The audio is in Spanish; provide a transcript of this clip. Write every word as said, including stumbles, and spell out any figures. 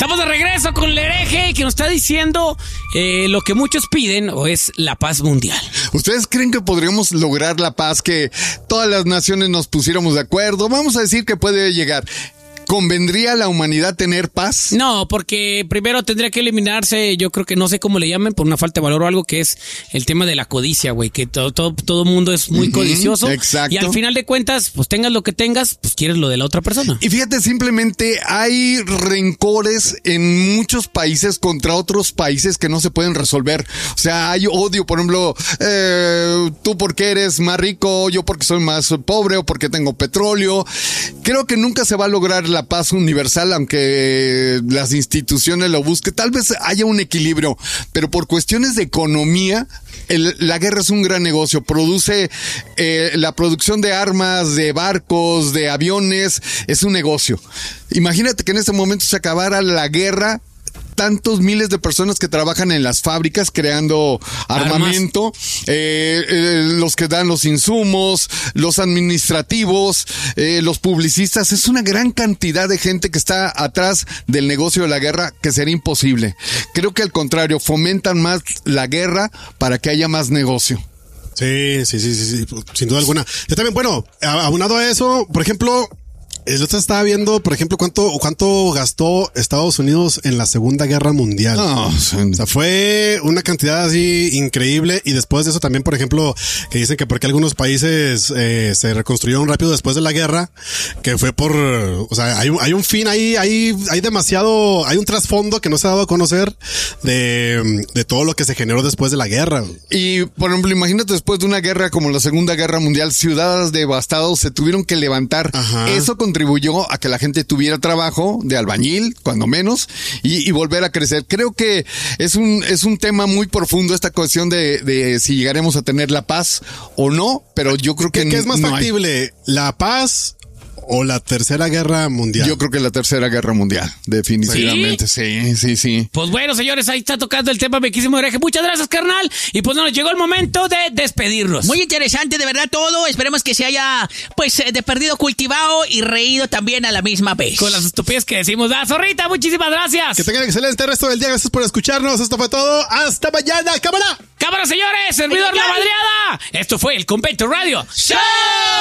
Estamos de regreso con el hereje que nos está diciendo eh, lo que muchos piden, o es la paz mundial. ¿Ustedes creen que podríamos lograr la paz, que todas las naciones nos pusiéramos de acuerdo? Vamos a decir que puede llegar. ¿Convendría a la humanidad tener paz? No, porque primero tendría que eliminarse, yo creo que no sé cómo le llamen, por una falta de valor o algo, que es el tema de la codicia, güey, que todo todo todo mundo es muy uh-huh, codicioso. Exacto. Y al final de cuentas, pues tengas lo que tengas, pues quieres lo de la otra persona. Y fíjate, simplemente hay rencores en muchos países contra otros países que no se pueden resolver. O sea, hay odio, por ejemplo, eh, tú porque eres más rico, yo porque soy más pobre o porque tengo petróleo. Creo que nunca se va a lograr la paz universal, aunque las instituciones lo busquen. Tal vez haya un equilibrio, pero por cuestiones de economía, el, la guerra es un gran negocio. Produce eh, la producción de armas, de barcos, de aviones, es un negocio. Imagínate que en este momento se acabara la guerra, tantos miles de personas que trabajan en las fábricas creando armamento, eh, eh, los que dan los insumos, los administrativos, eh, los publicistas. Es una gran cantidad de gente que está atrás del negocio de la guerra, que sería imposible. Creo que al contrario, fomentan más la guerra para que haya más negocio. Sí, sí, sí, sí, sí, sin duda alguna. Yo también, bueno, aunado a eso, por ejemplo, el otro estaba viendo, por ejemplo, cuánto cuánto gastó Estados Unidos en la Segunda Guerra Mundial. Oh, sí. O sea, fue una cantidad así increíble. Y después de eso también, por ejemplo, que dicen que porque algunos países eh, se reconstruyeron rápido después de la guerra, que fue por, o sea, hay un, hay un fin ahí, hay, hay demasiado, hay un trasfondo que no se ha dado a conocer de, de todo lo que se generó después de la guerra. Y, por ejemplo, imagínate después de una guerra como la Segunda Guerra Mundial, ciudades devastadas se tuvieron que levantar. Ajá. Eso contribuyó a que la gente tuviera trabajo de albañil, cuando menos, y, y volver a crecer. Creo que es un es un tema muy profundo esta cuestión de, de si llegaremos a tener la paz o no, pero yo creo que ¿Qué, ¿qué es más no factible? Hay. ¿La paz o la Tercera Guerra Mundial? Yo creo que la Tercera Guerra Mundial, definitivamente. Sí, sí, sí. sí. Pues bueno, señores, ahí está tocando el tema mequísimo hereje. Muchas gracias, carnal. Y pues nos llegó el momento de despedirnos. Muy interesante, de verdad, todo. Esperemos que se haya, pues, de perdido cultivado y reído también a la misma vez. Con las estupideces que decimos. ¡Ah, zorrita! Muchísimas gracias. Que tengan excelente resto del día. Gracias por escucharnos. Esto fue todo. ¡Hasta mañana! ¡Cámara! ¡Cámara, señores! ¡Servidor La Madreada! Esto fue el Convento Radio Show.